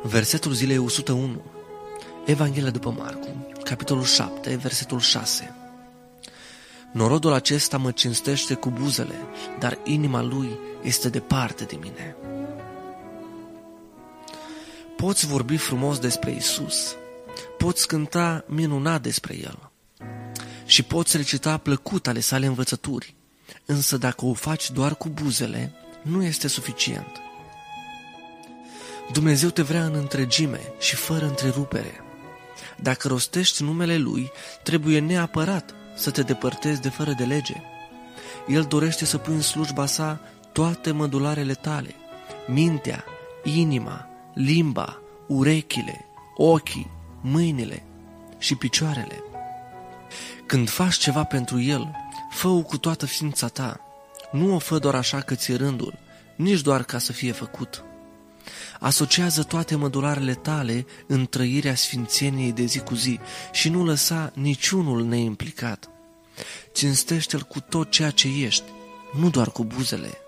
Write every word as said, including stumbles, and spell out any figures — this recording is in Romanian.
Versetul zilei o sută unu. Evanghelia după Marcu, capitolul șapte, versetul șase. Norodul acesta mă cinstește cu buzele, dar inima lui este departe de mine. Poți vorbi frumos despre Isus, poți cânta minunat despre El și poți recita plăcut ale sale învățături, însă dacă o faci doar cu buzele, nu este suficient. Dumnezeu te vrea în întregime și fără întrerupere. Dacă rostești numele Lui, trebuie neapărat să te depărtezi de fără de lege. El dorește să pui în slujba sa toate mădularele tale, mintea, inima, limba, urechile, ochii, mâinile și picioarele. Când faci ceva pentru El, fă-o cu toată ființa ta. Nu o fă doar așa că ți-e rândul, nici doar ca să fie făcut. Asociază toate mădularele tale în trăirea sfințeniei de zi cu zi și nu lăsa niciunul neimplicat. Cinstește-L cu tot ceea ce ești, nu doar cu buzele.